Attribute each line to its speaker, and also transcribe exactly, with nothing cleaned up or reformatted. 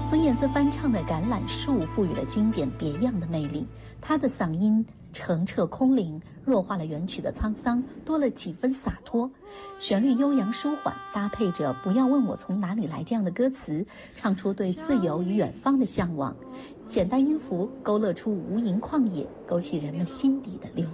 Speaker 1: 孙燕姿翻唱的《橄榄树》赋予了经典别样的魅力，她的嗓音澄澈空灵，弱化了原曲的沧桑，多了几分洒脱。旋律悠扬舒缓，搭配着不要问我从哪里来这样的歌词，唱出对自由与远方的向往。简单音符勾勒出无垠旷野，勾起人们心底的流